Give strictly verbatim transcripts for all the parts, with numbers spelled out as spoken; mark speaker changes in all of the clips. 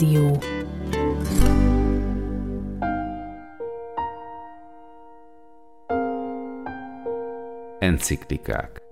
Speaker 1: Dió.
Speaker 2: Enciklikák.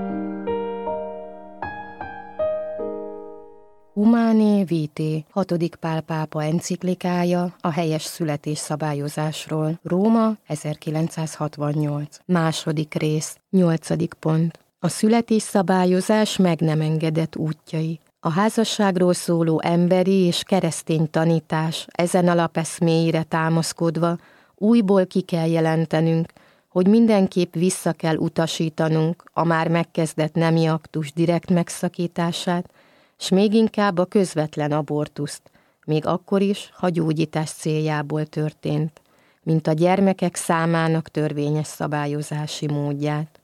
Speaker 3: Humanae Vitae, hatodik Pál pápa enciklikája a helyes születés szabályozásról, Róma, ezerkilencszázhatvannyolc. Második rész, nyolcadik pont. A születés szabályozás meg nem engedett útjai. A házasságról szóló emberi és keresztény tanítás ezen alapeszméire támaszkodva újból ki kell jelentenünk, hogy mindenképp vissza kell utasítanunk a már megkezdett nemi aktus direkt megszakítását, s még inkább a közvetlen abortuszt, még akkor is, ha gyógyítás céljából történt, mint a gyermekek számának törvényes szabályozási módját.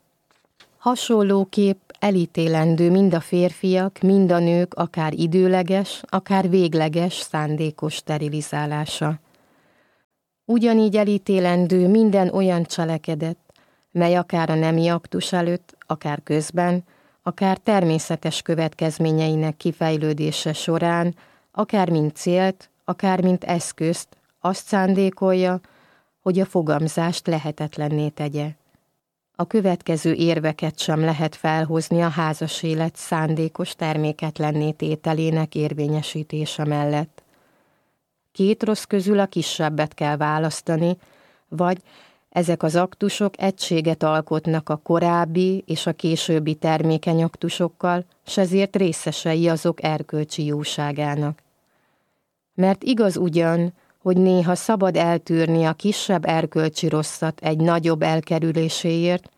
Speaker 3: Hasonlóképp elítélendő mind a férfiak, mind a nők akár időleges, akár végleges, szándékos sterilizálása. Ugyanígy elítélendő minden olyan cselekedet, mely akár a nemi aktus előtt, akár közben, akár természetes következményeinek kifejlődése során, akár mint célt, akár mint eszközt, azt szándékolja, hogy a fogamzást lehetetlenné tegye. A következő érveket sem lehet felhozni a házas élet szándékos terméketlenné tételének érvényesítése mellett. Két rossz közül a kisebbet kell választani, vagy ezek az aktusok egységet alkotnak a korábbi és a későbbi termékeny aktusokkal, s ezért részesei azok erkölcsi jóságának. Mert igaz ugyan, hogy néha szabad eltűrni a kisebb erkölcsi rosszat egy nagyobb elkerüléséért,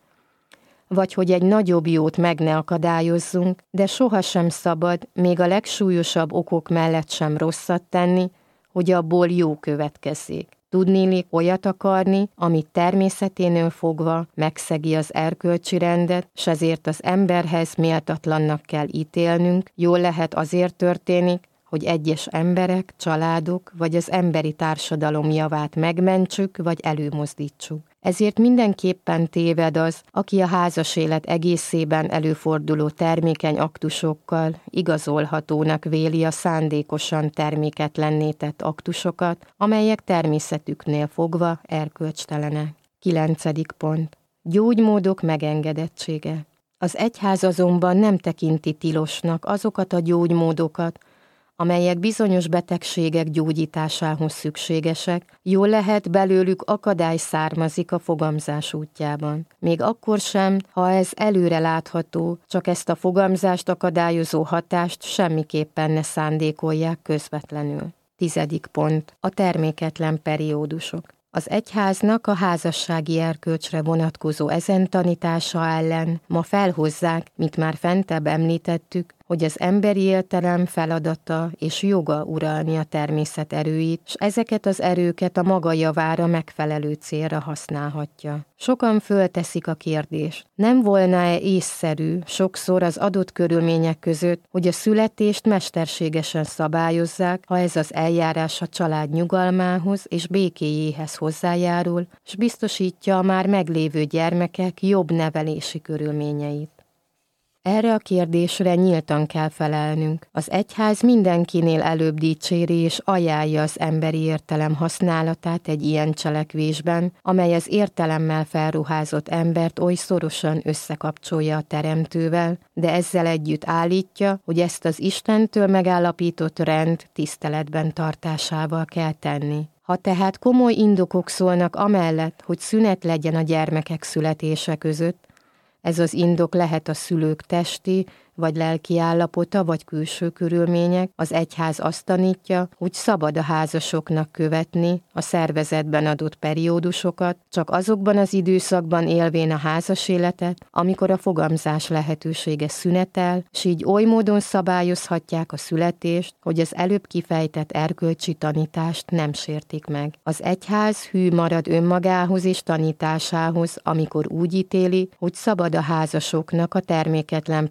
Speaker 3: vagy hogy egy nagyobb jót meg ne akadályozzunk, de sohasem szabad még a legsúlyosabb okok mellett sem rosszat tenni, hogy abból jó következzék. Tudnélik olyat akarni, amit természeténől fogva megszegi az erkölcsi rendet, s ezért az emberhez méltatlannak kell ítélnünk, jól lehet azért történik, hogy egyes emberek, családok vagy az emberi társadalom javát megmentsük vagy előmozdítsuk. Ezért mindenképpen téved az, aki a házas élet egészében előforduló termékeny aktusokkal igazolhatónak véli a szándékosan terméketlenné tett aktusokat, amelyek természetüknél fogva erkölcstelenek. Kilencedik pont. Gyógymódok megengedettsége. Az egyház azonban nem tekinti tilosnak azokat a gyógymódokat, amelyek bizonyos betegségek gyógyításához szükségesek, jól lehet belőlük akadály származik a fogamzás útjában. Még akkor sem, ha ez előre látható, csak ezt a fogamzást akadályozó hatást semmiképpen ne szándékolják közvetlenül. Tizedik pont. A terméketlen periódusok. Az egyháznak a házassági erkölcsre vonatkozó ezen tanítása ellen ma felhozzák, mint már fentebb említettük, hogy az emberi értelem feladata és joga uralni a természet erőit, s ezeket az erőket a maga javára megfelelő célra használhatja. Sokan fölteszik a kérdést, nem volna-e észszerű sokszor az adott körülmények között, hogy a születést mesterségesen szabályozzák, ha ez az eljárás a család nyugalmához és békéjéhez hozzájárul, s biztosítja a már meglévő gyermekek jobb nevelési körülményeit. Erre a kérdésre nyíltan kell felelnünk. Az egyház mindenkinél előbb dicséri és ajánlja az emberi értelem használatát egy ilyen cselekvésben, amely az értelemmel felruházott embert oly szorosan összekapcsolja a Teremtővel, de ezzel együtt állítja, hogy ezt az Istentől megállapított rend tiszteletben tartásával kell tenni. Ha tehát komoly indokok szólnak amellett, hogy szünet legyen a gyermekek születése között, ez az indok lehet a szülők testi vagy lelki állapota, vagy külső körülmények, az egyház azt tanítja, hogy szabad a házasoknak követni a szervezetben adott periódusokat, csak azokban az időszakban élvén a házas életet, amikor a fogamzás lehetősége szünetel, s így oly módon szabályozhatják a születést, hogy az előbb kifejtett erkölcsi tanítást nem sértik meg. Az egyház hű marad önmagához és tanításához, amikor úgy ítéli, hogy szabad a házasoknak a terméketlen periódus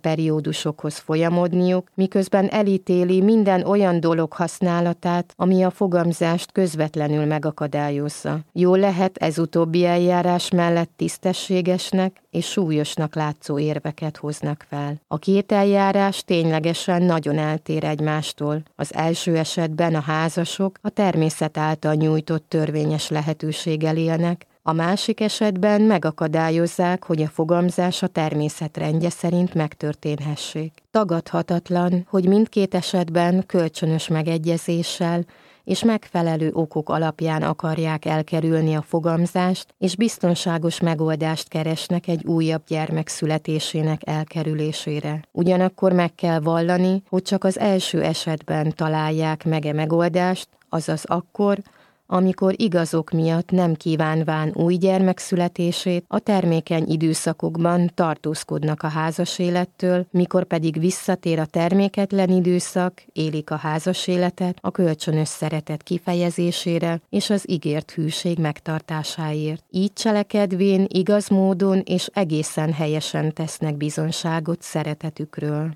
Speaker 3: ritusokhoz folyamodniuk, miközben elítéli minden olyan dolog használatát, ami a fogamzást közvetlenül megakadályozza. Jól lehet ez utóbbi eljárás mellett tisztességesnek és súlyosnak látszó érveket hoznak fel. A két eljárás ténylegesen nagyon eltér egymástól. Az első esetben a házasok a természet által nyújtott törvényes lehetőséggel élnek, a másik esetben megakadályozzák, hogy a fogamzás a természet rendje szerint megtörténhessék. Tagadhatatlan, hogy mindkét esetben kölcsönös megegyezéssel és megfelelő okok alapján akarják elkerülni a fogamzást, és biztonságos megoldást keresnek egy újabb gyermek születésének elkerülésére. Ugyanakkor meg kell vallani, hogy csak az első esetben találják meg e megoldást, azaz akkor, amikor igazok miatt nem kívánván új gyermek születését, a termékeny időszakokban tartózkodnak a házas élettől, mikor pedig visszatér a terméketlen időszak, élik a házas életet a kölcsönös szeretet kifejezésére és az ígért hűség megtartásáért. Így cselekedvén igaz módon és egészen helyesen tesznek bizonyságot szeretetükről.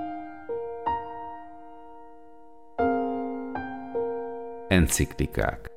Speaker 1: Enciklikák.